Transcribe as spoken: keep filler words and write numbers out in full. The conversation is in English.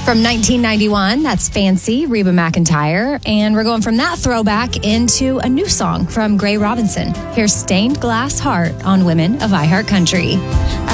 From nineteen ninety-one, that's Fancy, Reba McEntire. And we're going from that throwback into a new song from Gray Robinson. Here's Stained Glass Heart on Women of iHeart Country.